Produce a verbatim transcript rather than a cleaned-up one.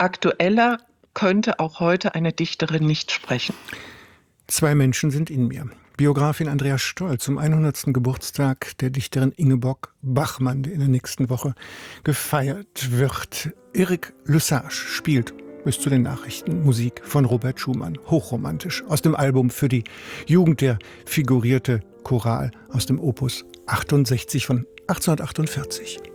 aktueller könnte auch heute eine Dichterin nicht sprechen. Zwei Menschen sind in mir. Biografin Andrea Stoll zum hundertsten Geburtstag der Dichterin Ingeborg Bachmann, der in der nächsten Woche gefeiert wird. Eric Lesage spielt bis zu den Nachrichten Musik von Robert Schumann, hochromantisch, aus dem Album für die Jugend, der figurierte Choral aus dem Opus achtundsechzig von achtzehnhundertachtundvierzig.